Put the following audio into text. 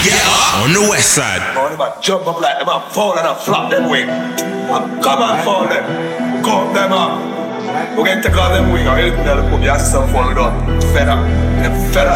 Get up on the west side. Oh, them a jump up like them a fall and a flop them wing. And come and fall them. Cut them up. We can take all them wing. I really put me as some fall down. Fed up. Them fed up.